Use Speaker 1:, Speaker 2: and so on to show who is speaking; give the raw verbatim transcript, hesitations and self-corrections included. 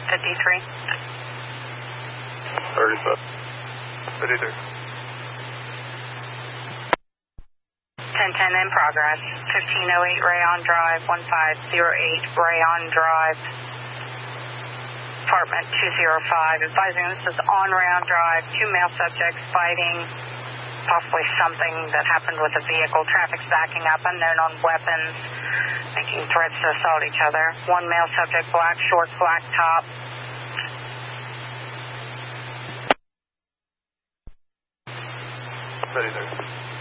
Speaker 1: fifty-three.
Speaker 2: thirty-five. fifty-three.
Speaker 1: ten ten in progress. fifteen oh eight Rayon Drive, one five oh eight Rayon Drive, apartment two oh five. Advising this is on Rayon Drive. Two male subjects fighting, possibly something that happened with the vehicle. Traffic's backing up, unknown on weapons, making threats to assault each other. One male subject, black shorts, black top.
Speaker 2: thirty-three.